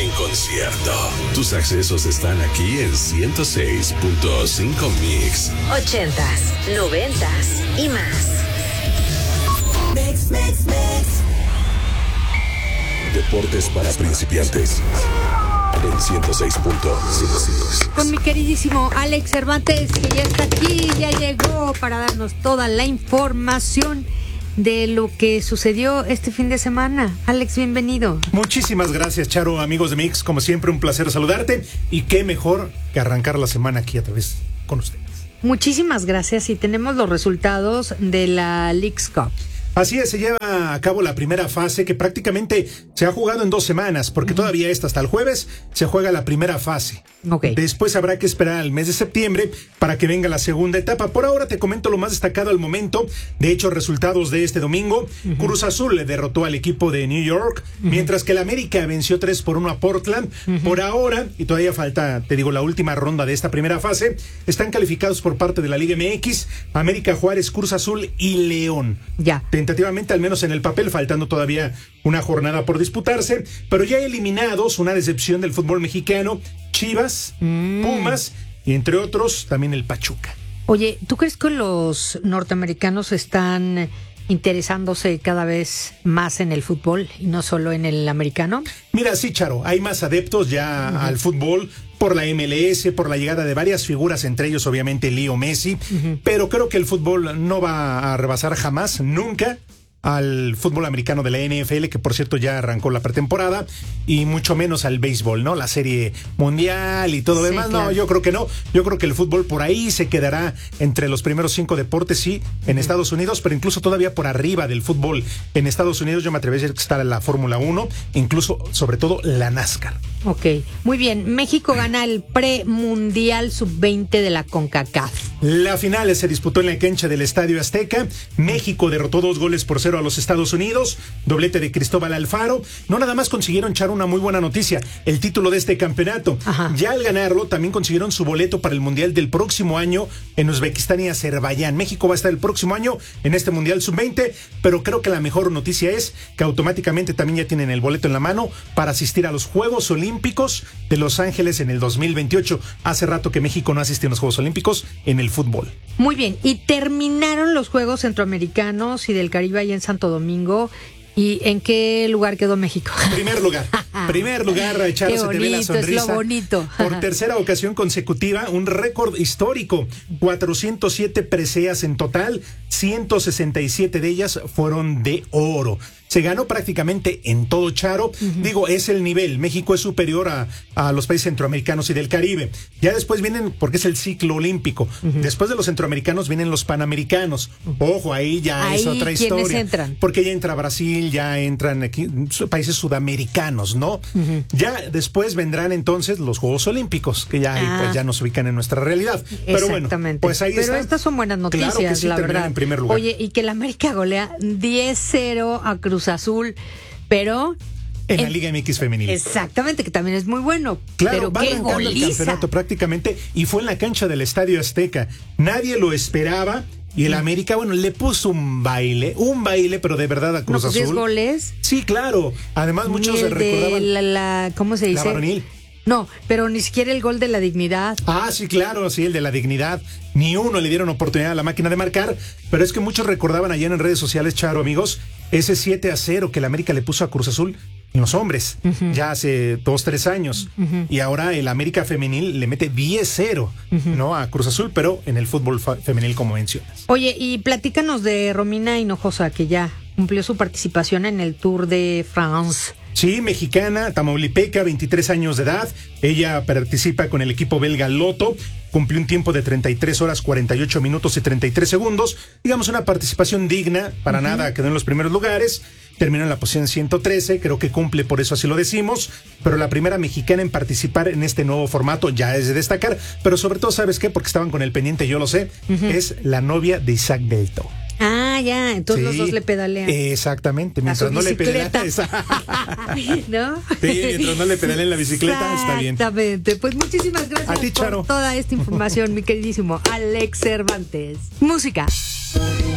en concierto. Tus accesos están aquí en 106.5 Mix. 80s, 90s y más. Mix. Deportes para principiantes. En 106.5. Con mi queridísimo Alex Cervantes, que ya está aquí, ya llegó para darnos toda la información de lo que sucedió este fin de semana. Alex, bienvenido. Muchísimas gracias, Charo, amigos de Mix. Como siempre, un placer saludarte. Y qué mejor que arrancar la semana aquí a través con ustedes. Muchísimas gracias. Y tenemos los resultados de la Leagues Cup. Así es, se lleva a cabo la primera fase que prácticamente se ha jugado en 2 semanas, porque todavía hasta el jueves se juega la primera fase. Okay. Después habrá que esperar al mes de septiembre para que venga la segunda etapa. Por ahora te comento lo más destacado al momento. De hecho, resultados de este domingo. Cruz Azul le derrotó al equipo de New York, mientras que el América venció 3-1 a Portland. Por ahora, y todavía falta, te digo, la última ronda de esta primera fase, están calificados por parte de la Liga MX, América, Juárez, Cruz Azul y León. Ya. Tentativamente, al menos en el papel, faltando todavía una jornada por disputarse, pero ya eliminados, una decepción del fútbol mexicano, Chivas, Pumas y entre otros también el Pachuca. Oye, ¿tú crees que los norteamericanos están interesándose cada vez más en el fútbol y no solo en el americano? Mira, sí, Charo, hay más adeptos ya al fútbol por la MLS, por la llegada de varias figuras, entre ellos obviamente Leo Messi, pero creo que el fútbol no va a rebasar jamás, nunca, al fútbol americano de la NFL, que por cierto ya arrancó la pretemporada, y mucho menos al béisbol, ¿no? La serie mundial y todo lo demás. Claro. No, yo creo que no. Yo creo que el fútbol por ahí se quedará entre los primeros 5 deportes, sí, en Estados Unidos, pero incluso todavía por arriba del fútbol en Estados Unidos. Yo me atrevería a decir que está la Fórmula 1, incluso, sobre todo, la NASCAR. Ok, muy bien. México gana el premundial sub-20 de la CONCACAF. La final se disputó en la cancha del Estadio Azteca. México derrotó 2-0 a los Estados Unidos, doblete de Cristóbal Alfaro. No nada más consiguieron echar una muy buena noticia, el título de este campeonato. Ya al ganarlo también consiguieron su boleto para el mundial del próximo año en Uzbekistán y Azerbaiyán. México va a estar el próximo año en este mundial sub-20, pero creo que la mejor noticia es que automáticamente también ya tienen el boleto en la mano para asistir a los Juegos Olímpicos de Los Ángeles en el 2028. Hace rato que México no asistió a los Juegos Olímpicos en el fútbol. Muy bien, y terminaron los Juegos Centroamericanos y del Caribe ahí en Santo Domingo. ¿Y en qué lugar quedó México? Primer lugar, Charo, se te ve la sonrisa. Es lo bonito. Por tercera ocasión consecutiva, un récord histórico, 407 preseas en total, 167 de ellas fueron de oro. Se ganó prácticamente en todo, Charo. Digo, es el nivel. México es superior a los países centroamericanos y del Caribe. Ya después vienen, porque es el ciclo olímpico. Después de los centroamericanos vienen los panamericanos. Ojo, ahí ya es otra historia. ¿Quiénes entran? Porque ya entra Brasil, ya entran aquí países sudamericanos, ¿no? Ya después vendrán entonces los Juegos Olímpicos, que ya ahí pues ya nos ubican en nuestra realidad. Pero bueno, pues ahí está. Pero estas son buenas noticias, claro que sí, la verdad. En primer lugar. Oye, y que el América golea 10-0 a Cruz Azul, pero en la Liga MX femenil. Exactamente, que también es muy bueno. Claro, pero va qué arrancando goliza. El campeonato prácticamente, y fue en la cancha del Estadio Azteca. Nadie lo esperaba. Y el América, bueno, le puso un baile, pero de verdad a Cruz Azul. 10 goles. Sí, claro. Además, muchos se recordaban. ¿Cómo se dice? La varonil. No, pero ni siquiera el gol de la dignidad. Ah, sí, claro, sí, el de la dignidad. Ni uno le dieron oportunidad a la máquina de marcar, pero es que muchos recordaban ayer en redes sociales, Charo, amigos, ese 7-0 que el América le puso a Cruz Azul en los hombres, ya hace 2-3 años. Y ahora el América femenil le mete 10-0, ¿no? A Cruz Azul, pero en el fútbol femenil, como mencionas. Oye, y platícanos de Romina Hinojosa, que ya cumplió su participación en el Tour de France. Sí, mexicana, tamaulipeca, 23 años de edad. Ella participa con el equipo belga Lotto. Cumplió un tiempo de 33 horas, 48 minutos y 33 segundos. Digamos, una participación digna, para nada quedó en los primeros lugares. Terminó en la posición 113, creo que cumple, por eso así lo decimos. Pero la primera mexicana en participar en este nuevo formato ya es de destacar. Pero sobre todo, ¿sabes qué? Porque estaban con el pendiente, yo lo sé. Es la novia de Isaac Delto. Ah, ya, entonces sí, los dos le pedalean. Exactamente, mientras no le pedalean. ¿No? Sí, mientras no le pedalen la bicicleta, está bien. Exactamente, pues muchísimas gracias a ti, Charo, por toda esta información, mi queridísimo Alex Cervantes. Música.